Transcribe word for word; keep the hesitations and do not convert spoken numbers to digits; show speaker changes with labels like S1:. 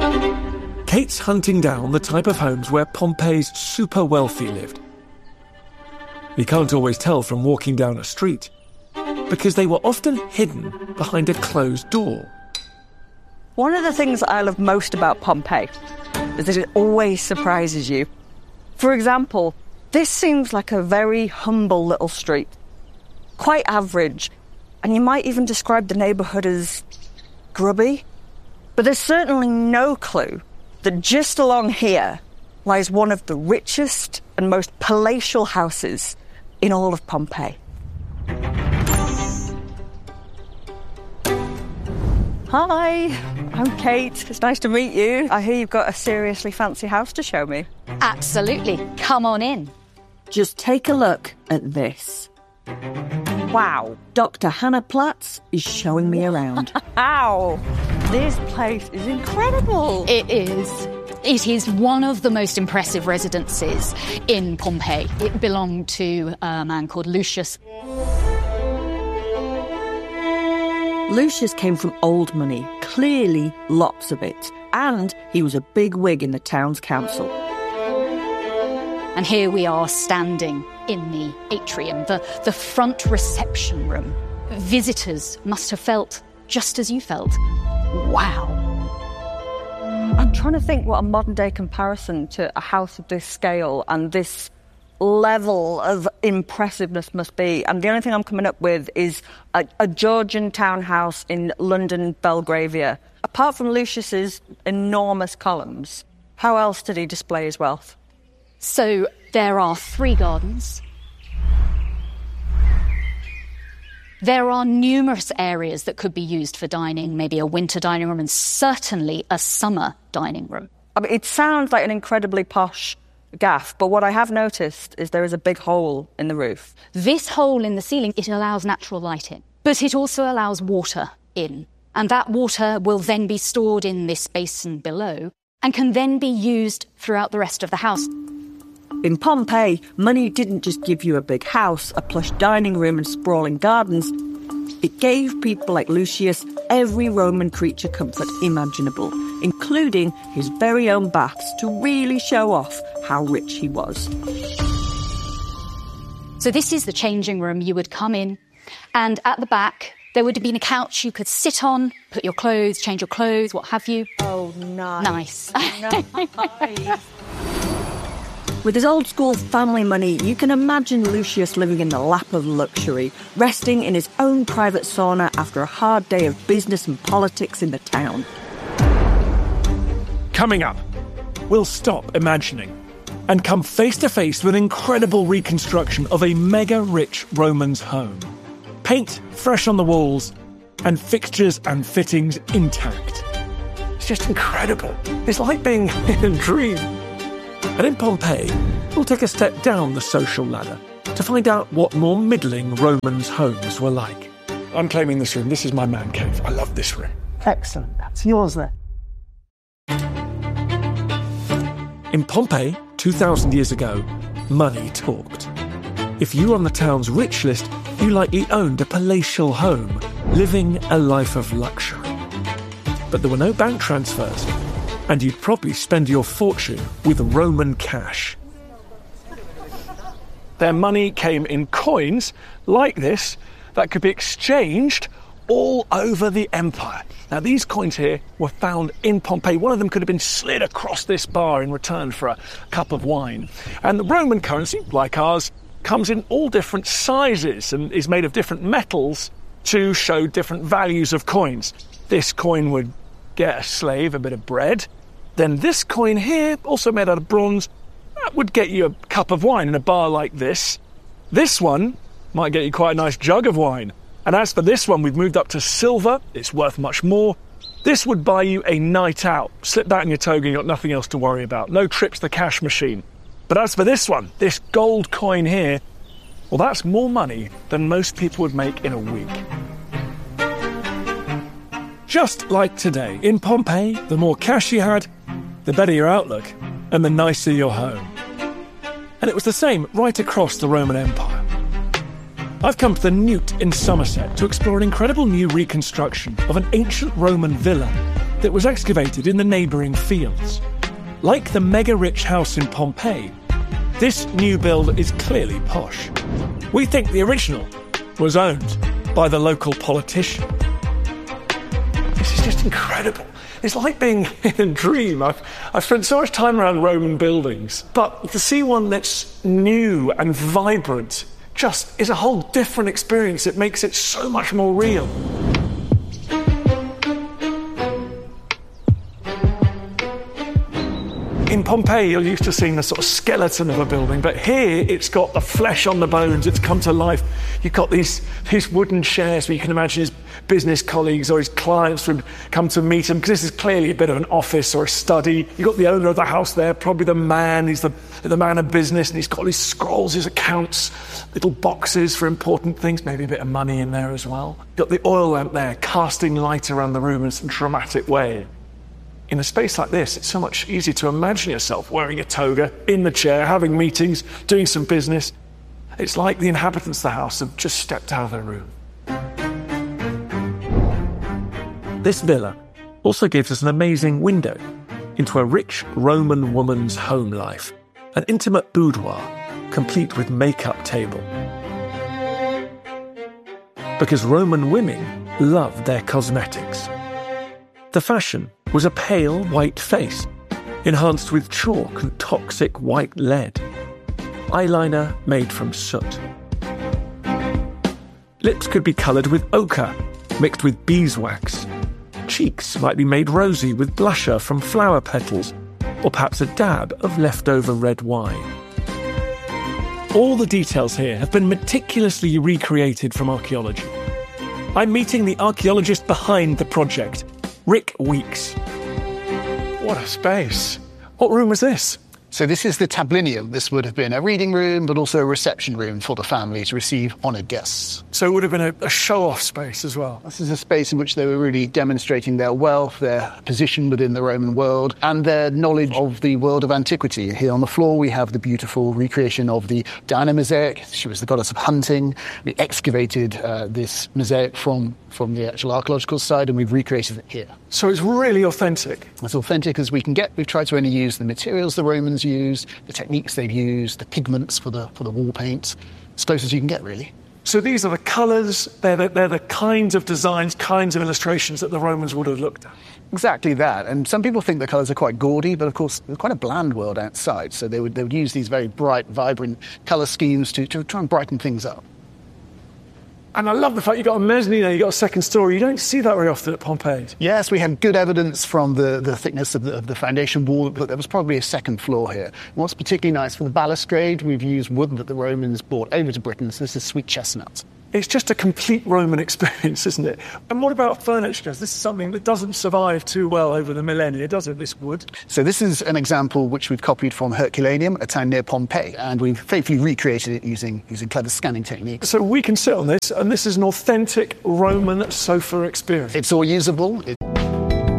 S1: Kate's hunting down the type of homes where Pompeii's super wealthy lived. You can't always tell from walking down a street, because they were often hidden behind a closed door.
S2: One of the things I love most about Pompeii is that it always surprises you. For example, this seems like a very humble little street, quite average, and you might even describe the neighbourhood as grubby. But there's certainly no clue that just along here lies one of the richest and most palatial houses in all of Pompeii. Hi, I'm Kate. It's nice to meet you. I hear you've got a seriously fancy house to show me.
S3: Absolutely. Come on in.
S2: Just take a look at this. Wow. Doctor Hannah Platz is showing me around. Wow. This place is incredible.
S3: It is. It is one of the most impressive residences in Pompeii. It belonged to a man called Lucius.
S2: Lucius came from old money, clearly lots of it, and he was a big wig in the town's council.
S3: And here we are standing in the atrium, the, the front reception room. Visitors must have felt just as you felt. Wow.
S2: I'm trying to think what a modern-day comparison to a house of this scale and this level of impressiveness must be. And the only thing I'm coming up with is a, a Georgian townhouse in London, Belgravia. Apart from Lucius's enormous columns, how else did he display his wealth?
S3: So there are three gardens. There are numerous areas that could be used for dining, maybe a winter dining room and certainly a summer dining room.
S2: I mean, it sounds like an incredibly posh gaff, but what I have noticed is there is a big hole in the roof.
S3: This hole in the ceiling, it allows natural light in, but it also allows water in. And that water will then be stored in this basin below and can then be used throughout the rest of the house.
S2: In Pompeii, money didn't just give you a big house, a plush dining room and sprawling gardens. It gave people like Lucius every Roman creature comfort imaginable, including his very own baths to really show off how rich he was.
S3: So this is the changing room. You would come in, and at the back, there would have been a couch you could sit on, put your clothes, change your clothes, what have you.
S2: Oh, nice.
S3: Nice.
S2: Nice. With his old-school family money, you can imagine Lucius living in the lap of luxury, resting in his own private sauna after a hard day of business and politics in the town.
S1: Coming up, we'll stop imagining and come face-to-face with an incredible reconstruction of a mega-rich Roman's home. Paint fresh on the walls and fixtures and fittings intact. It's just incredible. It's like being in a dream. And in Pompeii, we'll take a step down the social ladder to find out what more middling Romans' homes were like. I'm claiming this room. This is my man cave. I love this room.
S4: Excellent. That's yours there.
S1: In Pompeii, two thousand years ago, money talked. If you were on the town's rich list, you likely owned a palatial home, living a life of luxury. But there were no bank transfers, and you'd probably spend your fortune with Roman cash. Their money came in coins like this that could be exchanged all over the empire. Now, these coins here were found in Pompeii. One of them could have been slid across this bar in return for a cup of wine. And the Roman currency, like ours, comes in all different sizes and is made of different metals to show different values of coins. This coin would get a slave a bit of bread. Then this coin here, also made out of bronze, that would get you a cup of wine in a bar like this. This one might get you quite a nice jug of wine. And as for this one, we've moved up to silver. It's worth much more. This would buy you a night out. Slip that in your toga and you've got nothing else to worry about. No trips to the cash machine. But as for this one, this gold coin here, well, that's more money than most people would make in a week. Just like today, in Pompeii, the more cash you had, the better your outlook, and the nicer your home. And it was the same right across the Roman Empire. I've come to the Newt in Somerset to explore an incredible new reconstruction of an ancient Roman villa that was excavated in the neighbouring fields. Like the mega-rich house in Pompeii, this new build is clearly posh. We think the original was owned by the local politician. This is just incredible. It's like being in a dream. I've, I've spent so much time around Roman buildings, but to see one that's new and vibrant just is a whole different experience. It makes it so much more real. In Pompeii, you're used to seeing the sort of skeleton of a building, but here it's got the flesh on the bones, it's come to life. You've got these, these wooden chairs where you can imagine his business colleagues or his clients would come to meet him, because this is clearly a bit of an office or a study. You've got the owner of the house there, probably the man, he's the, the man of business, and he's got his scrolls, his accounts, little boxes for important things, maybe a bit of money in there as well. You've got the oil lamp there, casting light around the room in some dramatic way. In a space like this, it's so much easier to imagine yourself wearing a toga, in the chair, having meetings, doing some business. It's like the inhabitants of the house have just stepped out of their room. This villa also gives us an amazing window into a rich Roman woman's home life, an intimate boudoir, complete with makeup table. Because Roman women loved their cosmetics. The fashion was a pale white face, enhanced with chalk and toxic white lead. Eyeliner made from soot. Lips could be coloured with ochre, mixed with beeswax. Cheeks might be made rosy with blusher from flower petals, or perhaps a dab of leftover red wine. All the details here have been meticulously recreated from archaeology. I'm meeting the archaeologist behind the project, Rick Weeks. What a space. What room was this?
S5: So this is the tablinum. This would have been a reading room, but also a reception room for the family to receive honoured guests.
S1: So it would have been a, a show-off space as well.
S5: This is a space in which they were really demonstrating their wealth, their position within the Roman world, and their knowledge of the world of antiquity. Here on the floor we have the beautiful recreation of the Diana mosaic. She was the goddess of hunting. We excavated uh, this mosaic from, from the actual archaeological side, and we've recreated it here.
S1: So it's really authentic.
S5: As authentic as we can get. We've tried to only use the materials the Romans used, the techniques they've used, the pigments for the for the wall paints, as close as you can get, really.
S1: So these are the colours, they're the, they're the kinds of designs, kinds of illustrations that the Romans would have looked at.
S5: Exactly that. And some people think the colours are quite gaudy, but of course there's quite a bland world outside, so they would they would use these very bright, vibrant colour schemes to, to try and brighten things up.
S1: And I love the fact you've got a mezzanine there, you've got a second story. You don't see that very often at Pompeii.
S5: Yes, we had good evidence from the, the thickness of the, of the foundation wall that there was probably a second floor here. And what's particularly nice for the balustrade, we've used wood that the Romans brought over to Britain, so this is sweet chestnut.
S1: It's just a complete Roman experience, isn't it? And what about furniture? This is something that doesn't survive too well over the millennia, does it, this wood?
S5: So this is an example which we've copied from Herculaneum, a town near Pompeii, and we've faithfully recreated it using, using clever scanning techniques.
S1: So we can sit on this, and this is an authentic Roman sofa experience.
S5: It's all usable. It